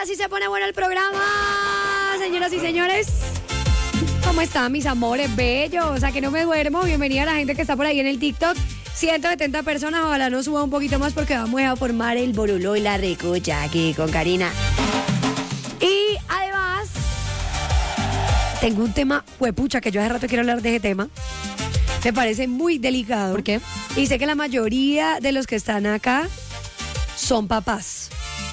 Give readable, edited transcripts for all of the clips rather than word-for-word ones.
ahora sí se pone bueno el programa, señoras y señores. ¿Cómo están mis amores bellos? O sea, que no me duermo. Bienvenida a la gente que está por ahí en el TikTok. 170 personas, ojalá no suba un poquito más porque vamos a formar el boruló y la recocha aquí con Karina. Y además, tengo un tema, huepucha, que yo hace rato quiero hablar de ese tema. Me parece muy delicado. ¿Por qué? Y sé que la mayoría de los que están acá son papás.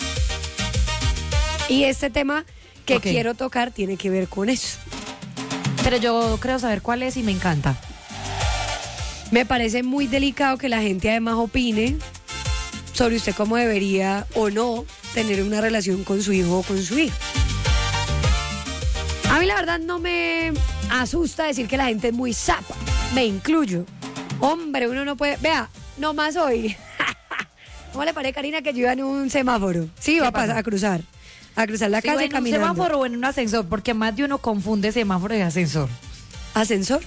Y este tema que quiero tocar tiene que ver con eso. Pero yo creo saber cuál es y me encanta. Me parece muy delicado que la gente además opine sobre usted cómo debería o no tener una relación con su hijo o con su hija. A mí la verdad no me asusta decir que la gente es muy zapa. Me incluyo. Hombre, uno no puede... Vea, nomás hoy. ¿Cómo le parece, Karina, que yo iba en un semáforo? Sí, va a pasar a cruzar la calle caminando. ¿En un semáforo o en un ascensor? Porque más de uno confunde semáforo y ascensor. ¿Ascensor?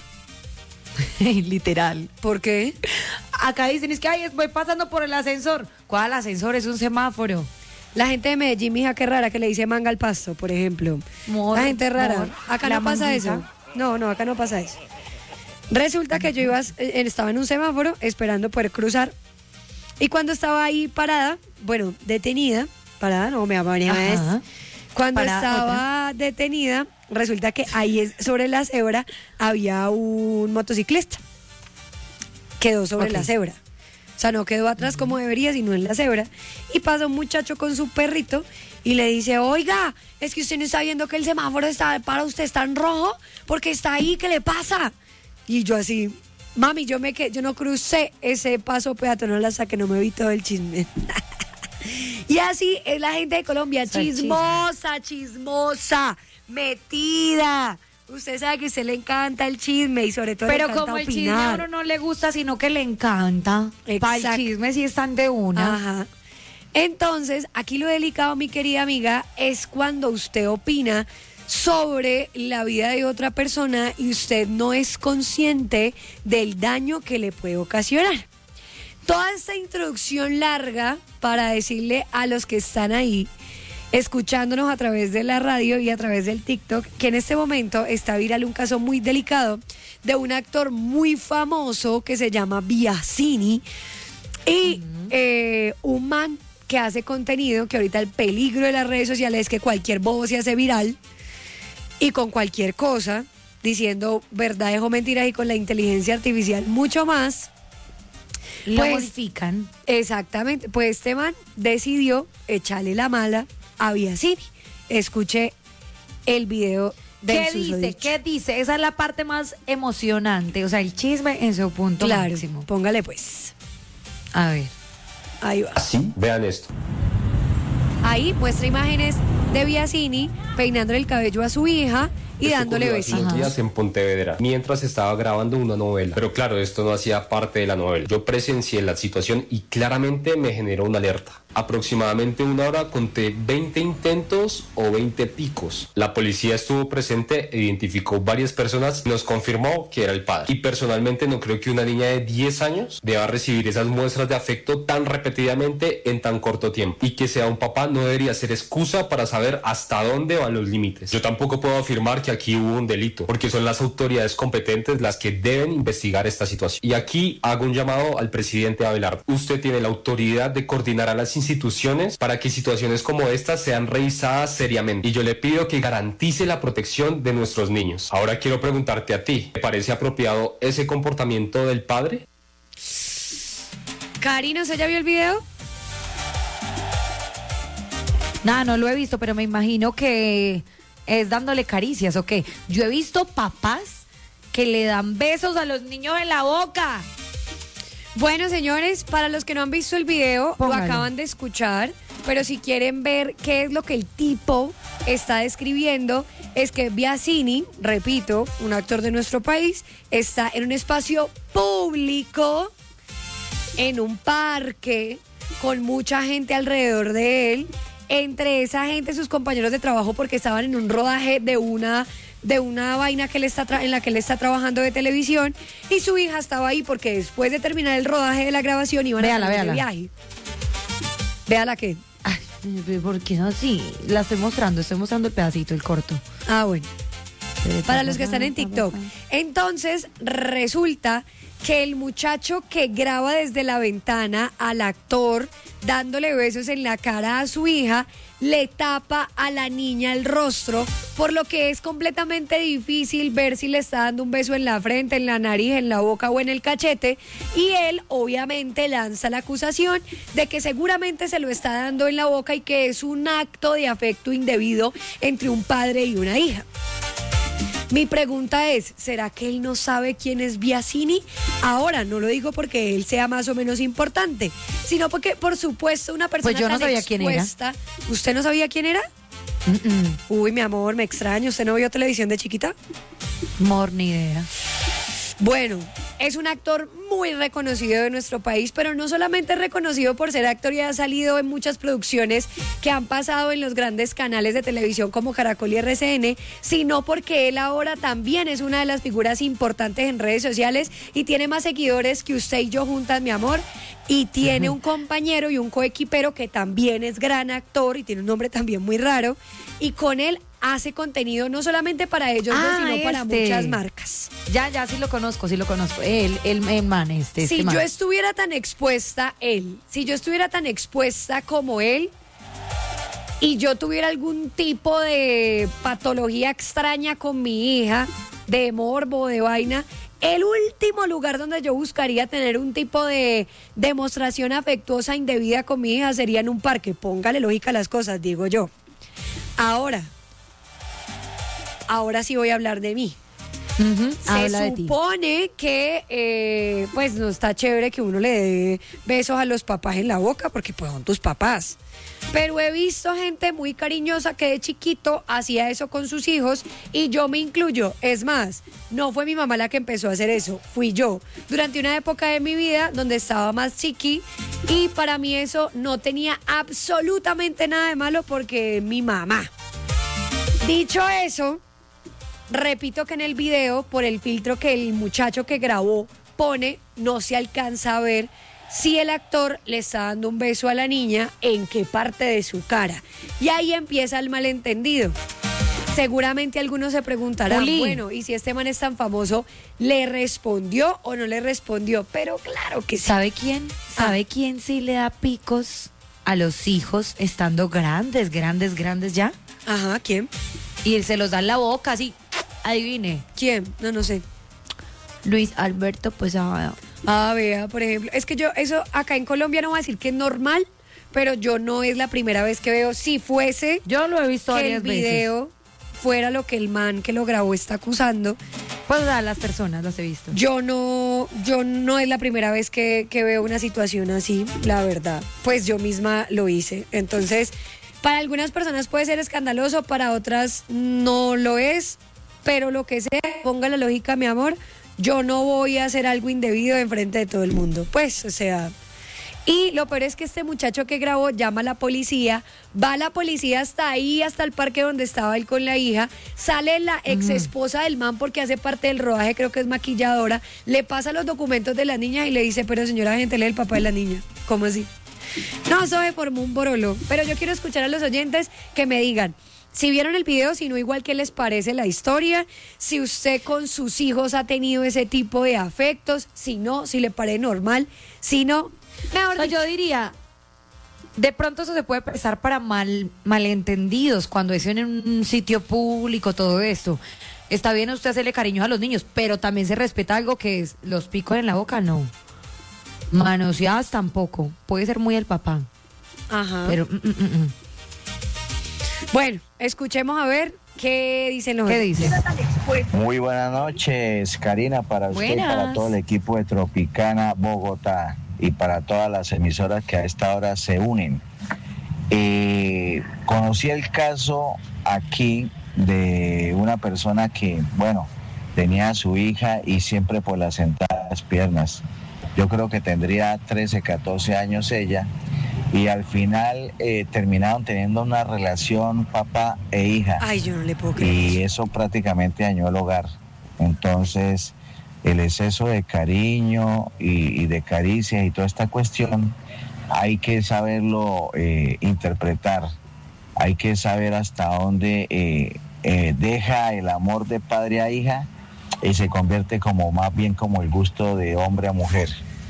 Literal. ¿Por qué? Acá dicen, es que ay, voy pasando por el ascensor. ¿Cuál ascensor? Es un semáforo. La gente de Medellín, mija, qué rara, que le dice manga al pasto, por ejemplo. La gente es rara. Acá no pasa manguita. eso. No, acá no pasa eso. Resulta que yo estaba en un semáforo esperando poder cruzar. Y cuando estaba ahí parada, bueno, detenida, parada, no me es. Cuando estaba detenida, resulta que ahí sobre la cebra había un motociclista. Quedó sobre la cebra. O sea, no quedó atrás como debería, sino en la cebra. Y pasa un muchacho con su perrito y le dice, oiga, es que usted no está viendo que el semáforo para usted está en rojo, porque está ahí, ¿qué le pasa? Y yo así, mami, yo no crucé ese paso peatonal hasta que no me vi todo el chisme. Y así es la gente de Colombia, chismosa, metida. Usted sabe que a usted le encanta el chisme y sobre todo pero le encanta como el opinar. chisme a uno no le gusta, sino que le encanta. Para el chisme sí están de una. Ajá. Entonces, aquí lo delicado, mi querida amiga, es cuando usted opina sobre la vida de otra persona y usted no es consciente del daño que le puede ocasionar. Toda esta introducción larga para decirle a los que están ahí, escuchándonos a través de la radio y a través del TikTok, que en este momento está viral un caso muy delicado de un actor muy famoso que se llama Biasini y un man que hace contenido, que ahorita el peligro de las redes sociales es que cualquier bobo se hace viral y con cualquier cosa, diciendo verdades o mentiras y con la inteligencia artificial mucho más. Lo modifican. Exactamente, pues este man decidió echarle la mala a Biasini. Escuché el video del susodicho. ¿Qué dice? Esa es la parte más emocionante, o sea, el chisme en su punto máximo. Póngale pues. A ver. Ahí va. Así, vean esto. Ahí muestra imágenes de Biasini peinándole el cabello a su hija y dándole besitos. besitos. Días en Pontevedra, mientras estaba grabando una novela. Pero claro, esto no hacía parte de la novela. Yo presencié la situación y claramente me generó una alerta. Aproximadamente una hora conté 20 intentos o 20 picos. La policía estuvo presente e identificó varias personas y nos confirmó que era el padre. Y personalmente no creo que una niña de 10 años deba recibir esas muestras de afecto tan repetidamente en tan corto tiempo. Y que sea un papá no debería ser excusa para saber hasta dónde van los límites. Yo tampoco puedo afirmar que aquí hubo un delito, porque son las autoridades competentes las que deben investigar esta situación. Y aquí hago un llamado al presidente Abelardo. Usted tiene la autoridad de coordinar a las instituciones para que situaciones como estas sean revisadas seriamente. Y yo le pido que garantice la protección de nuestros niños. Ahora quiero preguntarte a ti, ¿te parece apropiado ese comportamiento del padre? Karina, ¿usted ya vio el video? Nada, no lo he visto, pero me imagino que es dándole caricias, ¿o qué? Yo he visto papás que le dan besos a los niños en la boca. Bueno, señores, para los que no han visto el video, Póngalo. lo acaban de escuchar, pero si quieren ver qué es lo que el tipo está describiendo, es que Biasini, repito, un actor de nuestro país, está en un espacio público, en un parque, con mucha gente alrededor de él, entre esa gente sus compañeros de trabajo porque estaban en un rodaje de una vaina que en la que él está trabajando de televisión, y su hija estaba ahí porque después de terminar el rodaje de la grabación iban a salir de viaje. Véala que. ¿Por qué no así? Estoy mostrando el pedacito, el corto. Ah, bueno. Para los que están en TikTok. Entonces, resulta que el muchacho que graba desde la ventana al actor dándole besos en la cara a su hija, le tapa a la niña el rostro, por lo que es completamente difícil ver si le está dando un beso en la frente, en la nariz, en la boca o en el cachete. Y él obviamente lanza la acusación de que seguramente se lo está dando en la boca y que es un acto de afecto indebido entre un padre y una hija. Mi pregunta es, ¿será que él no sabe quién es Biasini? Ahora, no lo digo porque él sea más o menos importante, sino porque, por supuesto, una persona pues yo no tan sabía expuesta... quién era. ¿Usted no sabía quién era? Uy, mi amor, me extraño. ¿Usted no vio televisión de chiquita? Amor, ni idea. Bueno, es un actor muy reconocido de nuestro país, pero no solamente es reconocido por ser actor y ha salido en muchas producciones que han pasado en los grandes canales de televisión como Caracol y RCN, sino porque él ahora también es una de las figuras importantes en redes sociales y tiene más seguidores que usted y yo juntas, mi amor, y tiene un compañero y un coequipero que también es gran actor y tiene un nombre también muy raro, y con él hace contenido no solamente para ellos dos, sino para muchas marcas. Ya, sí lo conozco. El man Si yo estuviera tan expuesta como él, y yo tuviera algún tipo de patología extraña con mi hija, de morbo, de vaina, el último lugar donde yo buscaría tener un tipo de demostración afectuosa indebida con mi hija sería en un parque. Póngale lógica a las cosas, digo yo. Ahora sí voy a hablar de mí. Se supone que pues no está chévere que uno le dé besos a los papás en la boca porque pues son tus papás. Pero he visto gente muy cariñosa que de chiquito hacía eso con sus hijos y yo me incluyo. Es más, no fue mi mamá la que empezó a hacer eso, fui yo. Durante una época de mi vida donde estaba más chiqui y para mí eso no tenía absolutamente nada de malo porque mi mamá. Dicho eso, repito que en el video, por el filtro que el muchacho que grabó pone, no se alcanza a ver si el actor le está dando un beso a la niña, en qué parte de su cara. Y ahí empieza el malentendido. Seguramente algunos se preguntarán, bueno, ¿y si este man es tan famoso, le respondió o no le respondió? Pero claro que sí. ¿Sabe quién? ¿Sabe quién sí le da picos a los hijos estando grandes ya? Ajá, ¿quién? Y se los da en la boca, así, adivine. ¿Quién? No sé. Luis Alberto Posada. Vea, por ejemplo, es que yo, eso acá en Colombia no voy a decir que es normal, pero yo no es la primera vez que veo, si fuese... Yo lo he visto que varias el video fuera lo que el man que lo grabó está acusando. Pues a las personas las he visto. Yo no es la primera vez que veo una situación así, la verdad. Pues yo misma lo hice. Entonces, para algunas personas puede ser escandaloso, para otras no lo es, pero lo que sea, ponga la lógica, mi amor, yo no voy a hacer algo indebido enfrente de todo el mundo. Pues, o sea... Y lo peor es que este muchacho que grabó llama a la policía, va la policía hasta ahí, hasta el parque donde estaba él con la hija, sale la ex esposa del man porque hace parte del rodaje, creo que es maquilladora, le pasa los documentos de la niña y le dice, pero señora agente, él es el papá de la niña. ¿Cómo así? No, eso se formó un borolo. Pero yo quiero escuchar a los oyentes que me digan, si vieron el video, si no, igual qué les parece la historia, si usted con sus hijos ha tenido ese tipo de afectos, si no, si le parece normal, si no... Mejor dicho, yo diría, de pronto eso se puede prestar para malentendidos cuando es en un sitio público, todo esto. Está bien usted hacerle cariño a los niños, pero también se respeta algo que es los picos en la boca, no. Manoseadas tampoco. Puede ser muy el papá. Ajá. Pero... Bueno, escuchemos a ver qué dicen los... ¿Qué dice? Muy buenas noches, Karina, para usted y para todo el equipo de Tropicana Bogotá y para todas las emisoras que a esta hora se unen. Conocí el caso aquí de una persona que, bueno, tenía a su hija y siempre por las sentadas piernas. Yo creo que tendría 13, 14 años ella. Y al final terminaron teniendo una relación papá e hija. Ay, yo no le puedo creer. Y eso prácticamente dañó el hogar. Entonces, el exceso de cariño y de caricias y toda esta cuestión hay que saberlo interpretar, hay que saber hasta dónde deja el amor de padre a hija y se convierte como más bien como el gusto de hombre a mujer.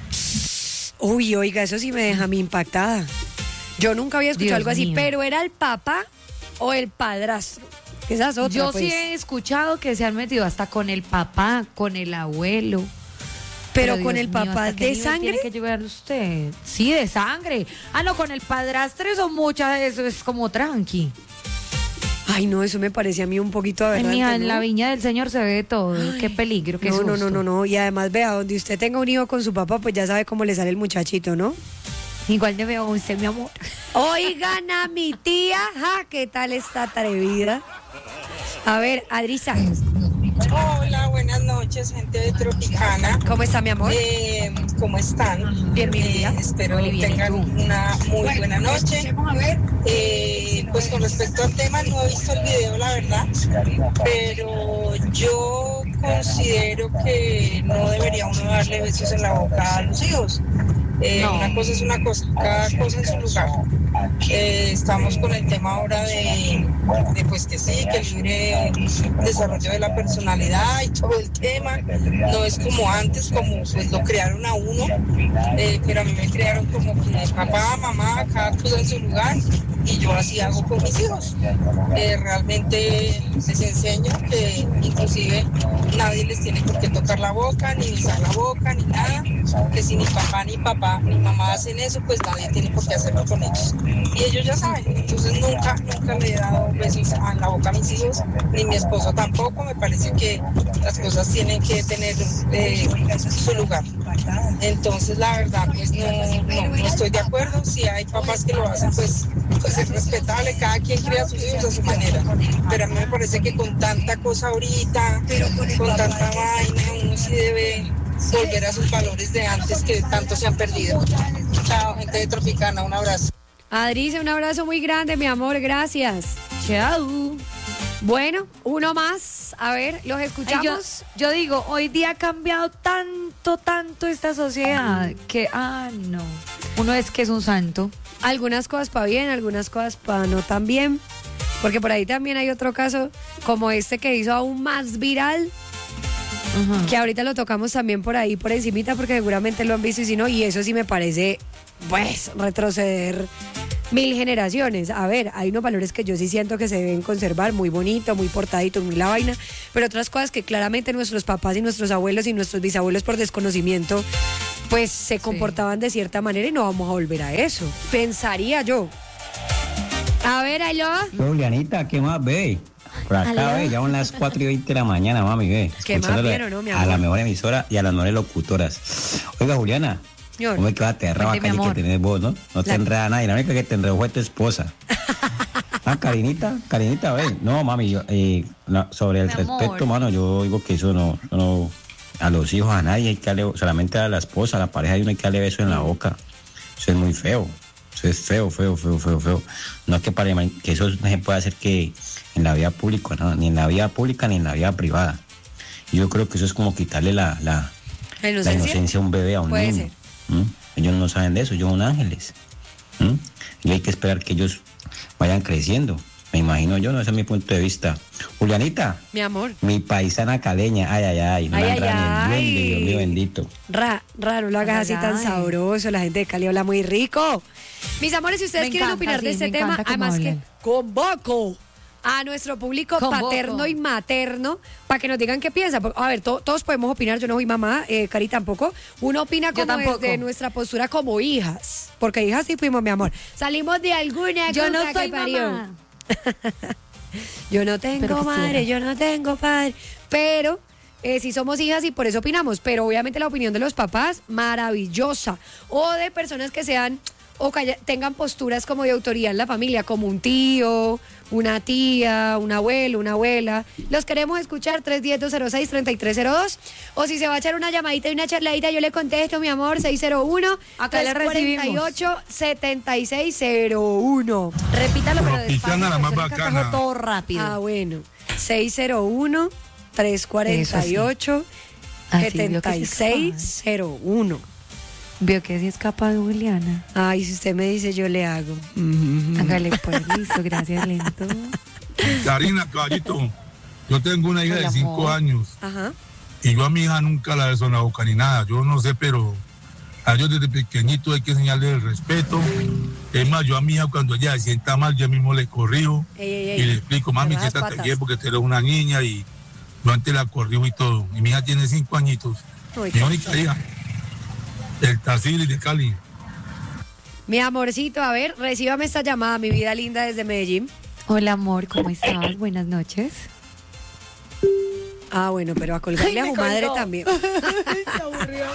Uy, oiga, eso sí me deja a mí impactada. Yo nunca había escuchado Dios algo así, mío. pero ¿era el papá o el padrastro? Esa es otra, Yo pues. sí he escuchado que se han metido hasta con el papá, con el abuelo. Pero Dios con el mío, papá ¿hasta qué de nivel sangre. tiene que llegar usted? Sí, de sangre. Ah, no, con el padrastro eso muchas, eso es como tranqui. Ay, no, eso me parece a mí un poquito Ay, aberrante, mija, ¿no? en la viña del Señor se ve de todo. Qué peligro, qué No, susto. no, no, no, no. Y además, vea, donde usted tenga un hijo con su papá, pues ya sabe cómo le sale el muchachito, ¿no? Igual de veo a usted, mi amor. Oigan a mi tía, ja, ¿qué tal está atrevida? A ver, Adrisa, Hola, buenas noches, gente de Tropicana. ¿cómo está mi amor? ¿Cómo están? Bien, mi vida. Espero Muy bien, ¿y tengan tú? una muy buena noche. Pues con respecto al tema, no he visto el video, la verdad, pero yo considero que no debería uno darle besos en la boca a los hijos. No. Una cosa es una cosa, cada cosa en su lugar. Estamos con el tema ahora de pues que sí, que el libre desarrollo de la personalidad y todo el tema. No es como antes, como pues lo crearon a uno, pero a mí me crearon como que papá, mamá, cada cosa en su lugar, y yo así hago con mis hijos. Realmente les enseño que inclusive nadie les tiene por qué tocar la boca, ni besar la boca, ni nada, que si ni papá ni mamá hacen eso, pues nadie tiene por qué hacerlo con ellos. Y ellos ya saben, entonces nunca le he dado besos en la boca a mis hijos, ni mi esposo tampoco. Me parece que las cosas tienen que tener su lugar. Entonces la verdad, pues no estoy de acuerdo. Si hay papás que lo hacen, pues es respetable, cada quien cría a sus hijos a su manera. Pero a mí me parece que con tanta cosa ahorita, con tanta vaina, uno sí debe volver a sus valores de antes que tanto se han perdido. Chao, gente de Tropicana, un abrazo. Adrice, un abrazo muy grande, mi amor, gracias. Chao. Bueno, uno más. A ver, los Ay, escuchamos. yo digo, hoy día ha cambiado tanto esta sociedad que, no. Uno es que es un santo. Algunas cosas para bien, algunas cosas para no tan bien. Porque por ahí también hay otro caso como este que hizo aún más viral, Ajá. que ahorita lo tocamos también por ahí, por encimita, porque seguramente lo han visto y si no, y eso sí me parece, pues, retroceder 1000 generaciones. A ver, hay unos valores que yo sí siento que se deben conservar, muy bonito, muy portadito, muy la vaina, pero otras cosas que claramente nuestros papás y nuestros abuelos y nuestros bisabuelos por desconocimiento, pues se comportaban de cierta manera y no vamos a volver a eso. Pensaría yo. A ver, aló. Julianita, ¿qué más ve? Por acá, ¿Aló? ve, ya son las 4:20 de la mañana, mami, ve. ¿Qué más Escuchándole bien o no, mi a amor? la mejor emisora y a las mejores locutoras. Oiga, Juliana, Señor. ¿cómo es que va a aterrar Cuente, mi calle que amor. tenés vos, no? No te La- enreda nadie, la única que te enredó fue tu esposa. Carinita, ve. No, mami, yo, sobre el Mi amor. respeto, mano, yo digo que eso no, a los hijos, a nadie hay que darle, solamente a la esposa, a la pareja, uno hay que darle beso en la boca. Eso es muy feo. Eso es feo. No es que eso no se puede hacer que en la vida pública, ¿no? Ni en la vida pública ni en la vida privada. Y yo creo que eso es como quitarle la inocencia a un bebé, a un Puede niño. Ellos no saben de eso, ellos son ángeles. Y hay que esperar que ellos vayan creciendo. Me imagino yo, no, ese es mi punto de vista. Julianita, Mi amor. mi paisana caleña, ay, no Ay, la ay, entra ni el duende, ay. Dios mío bendito. Raro, lo hagas así tan Ay. sabroso. La gente de Cali habla muy rico. Mis amores, si ustedes Me quieren encanta, opinar de sí, este me tema, encanta cómo además que hablan. convoco a nuestro público Convoco. paterno y materno para que nos digan qué piensan. A ver, todos podemos opinar. Yo no soy mamá, Cari tampoco. Uno opina Yo como tampoco. desde nuestra postura como hijas. Porque hijas sí fuimos, mi amor. Salimos de alguna Yo no cosa que soy parió. mamá. Yo no tengo Pero quisiera. madre, yo no tengo padre. Pero sí somos hijas y por eso opinamos. Pero obviamente la opinión de los papás, maravillosa. O de personas que sean o que tengan posturas como de autoridad en la familia, como un tío, una tía, un abuelo, una abuela. Los queremos escuchar, 310-206-3302. O si se va a echar una llamadita y una charladita, yo le contesto, mi amor, 601 Acá le recibimos. 348-7601. Repítalo, pero Tropicana, despacio. la más porque se bacana. encajó todo rápido. Ah, bueno. 601-348. Así, vio que sí 7601. Vio que sí es capaz, Juliana. Ay, si usted me dice, yo le hago. Hágale pues, listo, gracias, lento. Karina, caballito, yo tengo una hija Hola, de 5 amor. años Ajá. y yo a mi hija nunca la beso en la boca ni nada. Yo no sé, pero a ellos desde pequeñito hay que enseñarles el respeto. Es más, yo a mi hija cuando ella se sienta mal, yo mismo le corrijo Ey. y le explico, mami, Cerradas siéntate patas. bien porque tú eres una niña y yo antes la corrijo y todo. Y mi hija tiene 5 añitos. Uy, Mi única hija, el Tacili de Cali. Mi amorcito, a ver, recíbame esta llamada, mi vida linda desde Medellín. Hola, amor, ¿cómo estás? Buenas noches. Ah, bueno, pero a colgarle a Ay, su me madre colgó. también. Se aburrió.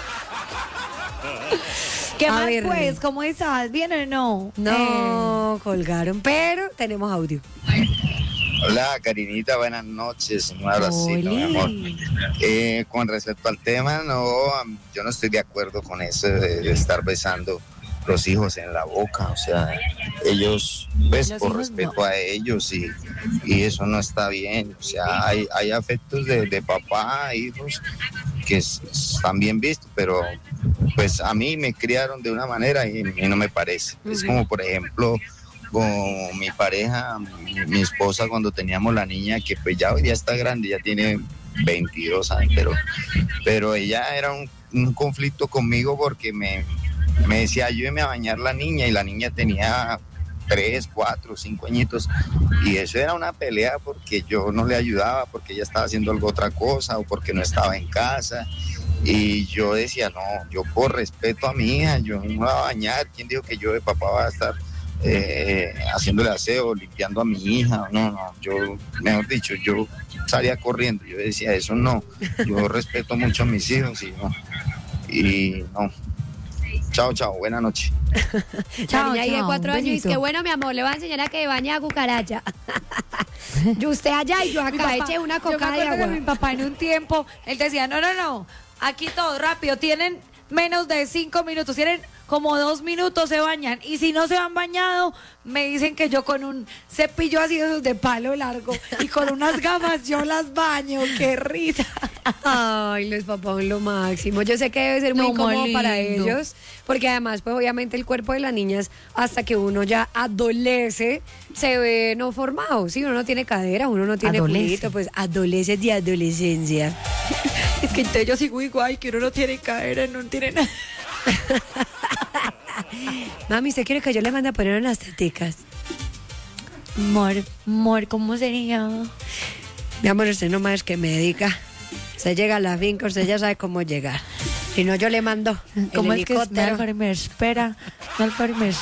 ¿Qué A más, ver. pues? ¿Cómo estás? ¿Bien o no? No, colgaron, pero tenemos audio. Hola, Karinita, buenas noches. Un abracito, mi amor. Con respecto al tema, no, yo no estoy de acuerdo con eso de estar besando los hijos en la boca. O sea, ellos, pues, Los por hijos respeto no. a ellos y eso no está bien. O sea, hay afectos de papá, hijos, que están bien vistos, pero pues a mí me criaron de una manera y no me parece. Es como, por ejemplo, con mi pareja, mi esposa, cuando teníamos la niña, que pues ya hoy día está grande, ya tiene 22 años, pero ella era un conflicto conmigo porque me decía, ayúdeme a bañar la niña, y la niña tenía 3, 4, 5 añitos, y eso era una pelea porque yo no le ayudaba, porque ella estaba haciendo otra cosa o porque no estaba en casa. Y yo decía, no, yo por respeto a mi hija, yo no me voy a bañar. ¿Quién dijo que yo de papá va a estar haciéndole aseo, limpiando a mi hija? No, yo, mejor dicho, yo salía corriendo. Yo decía, eso no, yo respeto mucho a mis hijos y no. Chao, buena noche. La niña ahí de chao, 4 un años y dice besito. que bueno, mi amor, le voy a enseñar a que bañe a cucaracha. Y usted allá y yo Mi acá, papá- eche una yo me coca de acuerdo agua. que mi papá en un tiempo, él decía, no, aquí todo rápido, tienen menos de 5 minutos, tienen como 2 minutos, se bañan, y si no se han bañado, me dicen que yo con un cepillo así de esos de palo largo y con unas gafas yo las baño, qué risa. Ay, los papás son lo máximo. Yo sé que debe ser muy No, incómodo muy para lindo. ellos, porque además, pues obviamente el cuerpo de las niñas, hasta que uno ya adolece, se ve no formado. Si uno no tiene cadera, uno no tiene Adolece. culito, pues adolece de adolescencia. Es que entonces yo sigo igual, que uno no tiene cadera, no tiene nada. Mami, ¿usted quiere que yo le mande a poner unas teticas? Amor, ¿cómo sería? Mi amor, usted no más es que me diga. Usted llega a la finca, usted ya sabe cómo llegar. Si no, yo le mando el ¿Cómo es que es? helicóptero. Malfarmer, espera, Malfarmer,